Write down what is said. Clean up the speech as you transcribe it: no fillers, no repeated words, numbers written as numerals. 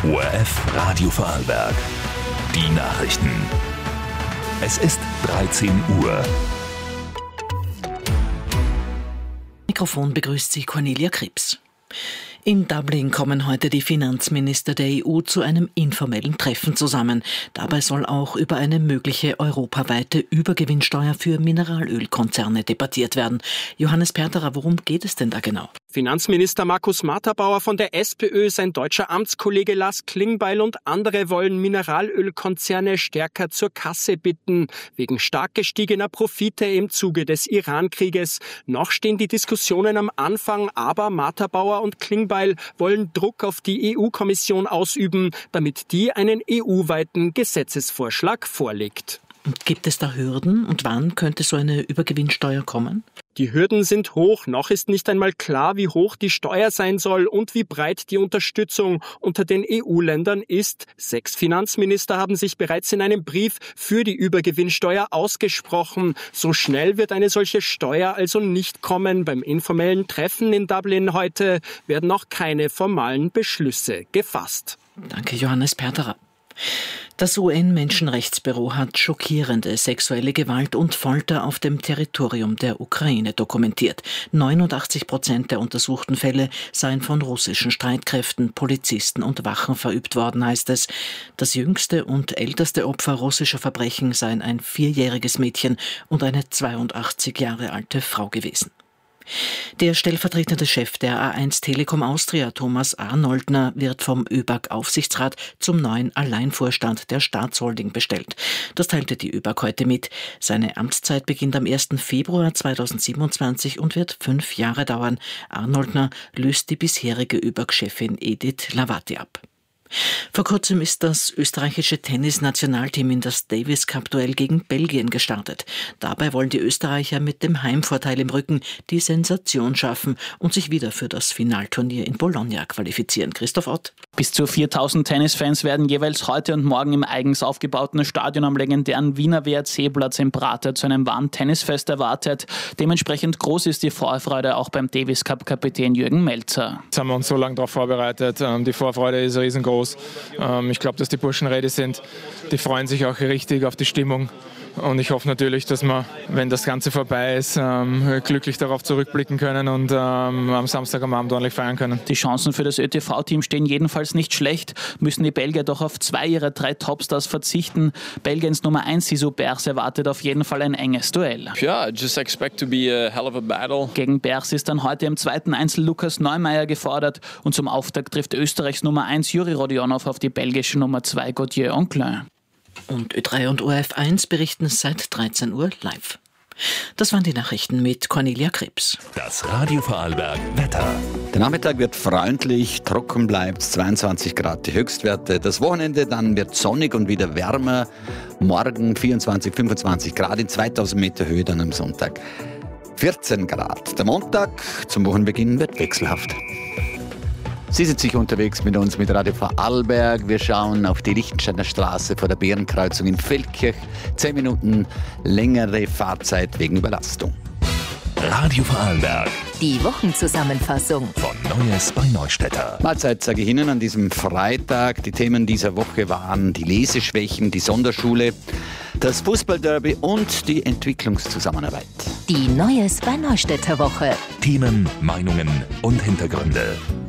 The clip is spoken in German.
ORF Radio Vorarlberg. Die Nachrichten. Es ist 13 Uhr. Mikrofon begrüßt Sie Cornelia Krebs. In Dublin kommen heute die Finanzminister der EU zu einem informellen Treffen zusammen. Dabei soll auch über eine mögliche europaweite Übergewinnsteuer für Mineralölkonzerne debattiert werden. Johannes Perterer, worum geht es denn da genau? Finanzminister Markus Matterbauer von der SPÖ, sein deutscher Amtskollege Lars Klingbeil und andere wollen Mineralölkonzerne stärker zur Kasse bitten, wegen stark gestiegener Profite im Zuge des Iran-Krieges. Noch stehen die Diskussionen am Anfang, aber Matterbauer und Klingbeil wollen Druck auf die EU-Kommission ausüben, damit die einen EU-weiten Gesetzesvorschlag vorlegt. Und gibt es da Hürden und wann könnte so eine Übergewinnsteuer kommen? Die Hürden sind hoch, noch ist nicht einmal klar, wie hoch die Steuer sein soll und wie breit die Unterstützung unter den EU-Ländern ist. 6 Finanzminister haben sich bereits in einem Brief für die Übergewinnsteuer ausgesprochen. So schnell wird eine solche Steuer also nicht kommen. Beim informellen Treffen in Dublin heute werden noch keine formalen Beschlüsse gefasst. Danke, Johannes Perterer. Das UN-Menschenrechtsbüro hat schockierende sexuelle Gewalt und Folter auf dem Territorium der Ukraine dokumentiert. 89% der untersuchten Fälle seien von russischen Streitkräften, Polizisten und Wachen verübt worden, heißt es. Das jüngste und älteste Opfer russischer Verbrechen seien ein 4-jähriges Mädchen und eine 82 Jahre alte Frau gewesen. Der stellvertretende Chef der A1 Telekom Austria, Thomas Arnoldner, wird vom ÖBAG-Aufsichtsrat zum neuen Alleinvorstand der Staatsholding bestellt. Das teilte die ÖBAG heute mit. Seine Amtszeit beginnt am 1. Februar 2027 und wird 5 Jahre dauern. Arnoldner löst die bisherige ÖBAG-Chefin Edith Lavati ab. Vor kurzem ist das österreichische Tennis-Nationalteam in das Davis-Cup-Duell gegen Belgien gestartet. Dabei wollen die Österreicher mit dem Heimvorteil im Rücken die Sensation schaffen und sich wieder für das Finalturnier in Bologna qualifizieren. Christoph Ott. Bis zu 4000 Tennisfans werden jeweils heute und morgen im eigens aufgebauten Stadion am legendären Wiener WRC-Platz in Prater zu einem wahren Tennisfest erwartet. Dementsprechend groß ist die Vorfreude auch beim Davis-Cup-Kapitän Jürgen Melzer. Jetzt haben wir uns so lange darauf vorbereitet. Die Vorfreude ist riesengroß. Ich glaube, dass die Burschen ready sind. Die freuen sich auch richtig auf die Stimmung. Und ich hoffe natürlich, dass wir, wenn das Ganze vorbei ist, glücklich darauf zurückblicken können und am Samstag am Abend ordentlich feiern können. Die Chancen für das ÖTV-Team stehen jedenfalls nicht schlecht, müssen die Belgier doch auf 2 ihrer 3 Topstars verzichten. Belgiens Nummer 1 Sissou Bers erwartet auf jeden Fall ein enges Duell. Yeah, just expect to be a hell of a battle. Gegen Bers ist dann heute im zweiten Einzel Lukas Neumeier gefordert und zum Auftakt trifft Österreichs Nummer 1 Juri Rodionov auf die belgische Nummer 2 Gauthier Onclin. Und Ö3 und ORF1 berichten seit 13 Uhr live. Das waren die Nachrichten mit Cornelia Krebs. Das Radio Vorarlberg Wetter. Der Nachmittag wird freundlich, trocken bleibt 22 Grad die Höchstwerte. Das Wochenende dann wird sonnig und wieder wärmer. Morgen 24, 25 Grad in 2000 Meter Höhe dann am Sonntag. 14 Grad. Der Montag zum Wochenbeginn wird wechselhaft. Sie sind sicher unterwegs mit uns mit Radio Vorarlberg. Wir schauen auf die Lichtensteiner Straße vor der Bärenkreuzung in Feldkirch. 10 Minuten längere Fahrzeit wegen Überlastung. Radio Vorarlberg. Die Wochenzusammenfassung Von Neues bei Neustädter. Mahlzeit sage ich Ihnen an diesem Freitag. Die Themen dieser Woche waren die Leseschwächen, die Sonderschule, das Fußballderby und die Entwicklungszusammenarbeit. Die Neues bei Neustädter Woche. Themen, Meinungen und Hintergründe.